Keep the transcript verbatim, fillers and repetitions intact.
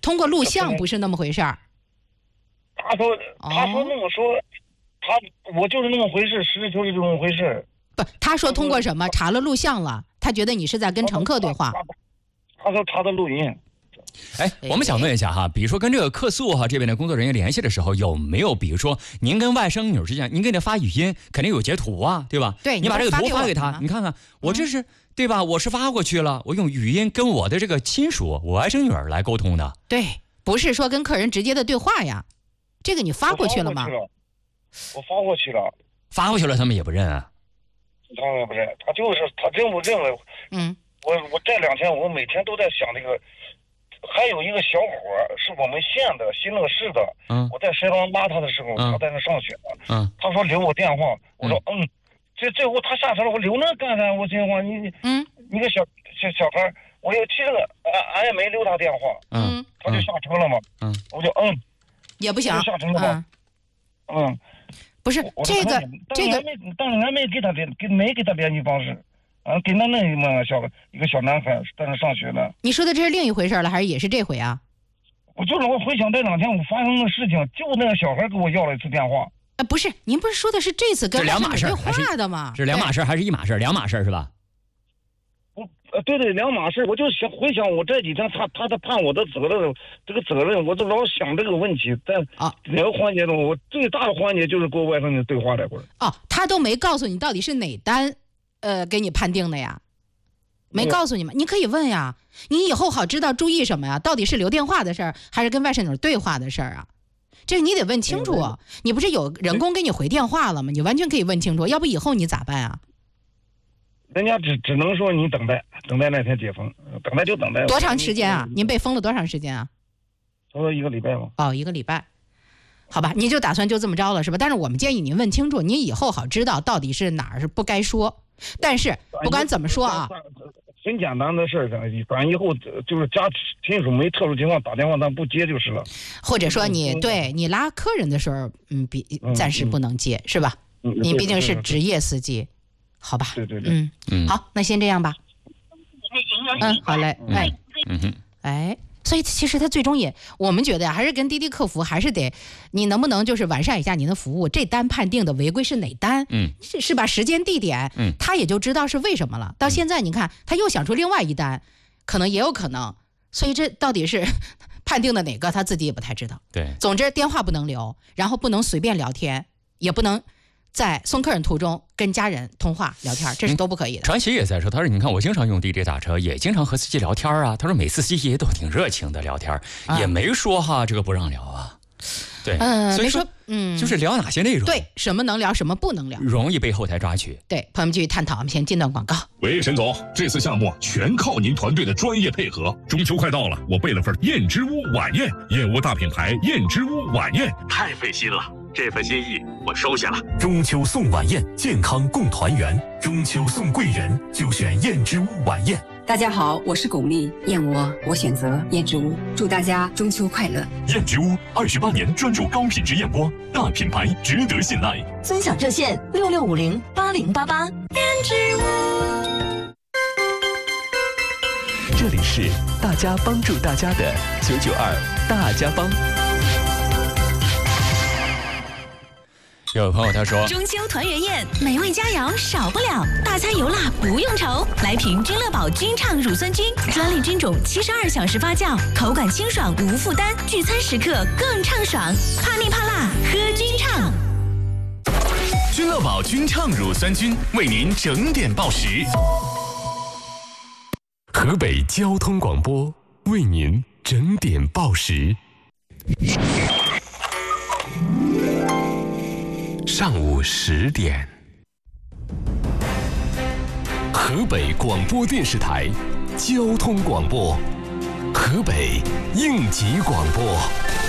通过录像不是那么回事儿。 他说他说那么说，他我就是那么回事，实事求是就那么回事。 不，他说通过什么查了录像了，他觉得你是在跟乘客对话。 他说查的录音。 哎，我们想问一下哈，比如说跟这个客诉哈这边的工作人员联系的时候，有没有比如说您跟外甥女之间，您给他发语音，肯定有截图啊，对吧？ 对， 你把这个图发给他， 你, 你看看，我这是、嗯、对吧？我是发过去了，我用语音跟我的这个亲属，我外甥女儿来沟通的。 对，不是说跟客人直接的对话呀，这个你发过去了吗？ 我发过去了， 发过去了，他们也不认啊。 他们也不认，他就是他认不认了。 嗯， 我我这两天我每天都在想这个。还有一个小伙是我们县的新乐市的， 嗯， 我在石庄拉他的时候， 嗯、 他在那上学呢， 嗯， 他说留我电话，我说嗯，这这后他下车了，我留那干啥？我电话你嗯， 你个小小小孩，我又其实俺俺也没留他电话， 嗯， 他就下车了嘛， 嗯， 我就嗯， 也不行， 下车了嘛，嗯，嗯不是这个这个， 但是俺没给他联，给没给他联系方式。啊，跟那那么小一个小男孩在那上学呢。 你说的这是另一回事了，还是也是这回啊？ 我就老回想这两天我发生的事情，就那个小孩给我要了一次电话。 啊，不是，您不是说的是这次跟两码事对话的吗？ 是两码事还是一码事？两码事是吧？ 我呃，对对，两码事。我就想回想我这几天他他的判我的责任，这个责任，我就老想这个问题。在啊哪个环节中，我最大的环节就是跟我外甥女对话这会儿。 哦，他都没告诉你到底是哪单。呃，给你判定的呀，没告诉你们，你可以问呀，你以后好知道注意什么呀？到底是留电话的事儿，还是跟外甥女对话的事儿啊？这你得问清楚啊！你不是有人工给你回电话了吗？你完全可以问清楚，要不以后你咋办啊？ 人家只只能说你等待，等待那天解封，等待就等待。 多长时间啊？您被封了多长时间啊？ 差不多一个礼拜吧。 哦，一个礼拜。好吧，你就打算就这么着了是吧？但是我们建议您问清楚，您以后好知道到底是哪儿是不该说。但是不管怎么说啊， 很简单的事儿，反正以后就是家亲属没特殊情况打电话咱不接就是了。 或者说你对你拉客人的时候，嗯，比暂时不能接、嗯、是吧？ 嗯、 你毕竟是职业司机，好吧？ 对对对， 嗯嗯， 好，那先这样吧。嗯，好嘞，哎， 嗯哼， 哎。所以其实他最终也，我们觉得呀、啊，还是跟滴滴客服还是得，你能不能就是完善一下您的服务？这单判定的违规是哪单？ 嗯， 是是吧？时间地点， 嗯， 他也就知道是为什么了。到现在你看，他又想出另外一单，可能也有可能。所以这到底是判定的哪个，他自己也不太知道。 对， 总之电话不能留，然后不能随便聊天，也不能在送客人途中跟家人通话聊天，这是都不可以的。 传奇也在说，他说你看我经常用滴滴打车，也经常和司机聊天啊。他说每次司机也都挺热情的聊天，啊、也没说哈这个不让聊啊。对， 嗯、呃， 所以说， 嗯， 就是聊哪些内容， 对，什么能聊，什么不能聊， 容易被后台抓取。 对，朋友们继续探讨，我们先进段广告。 喂，沈总，这次项目全靠您团队的专业配合。中秋快到了，我备了份燕之屋晚宴，燕窝大品牌燕之屋晚宴，太费心了。这份心意我收下了。中秋送晚宴，健康共团圆。中秋送贵人，就选燕之屋晚宴。 大家好，我是巩俐，燕窝我选择燕之屋，祝大家中秋快乐。 燕之屋二十八年专注高品质燕窝，大品牌值得信赖。 分享热线六六五零八零八八。燕之屋。 这里是大家帮助大家的九九二大家帮。 有朋友他说， 中秋团圆宴，美味佳肴少不了，大餐油辣不用愁，来瓶君乐宝君畅乳酸菌，专利菌种，七十二小时发酵，口感清爽无负担，聚餐时刻更畅爽，怕腻怕辣喝君畅。 君乐宝君畅乳酸菌为您整点报时。河北交通广播为您整点报时。上午十点，河北广播电视台交通广播，河北应急广播。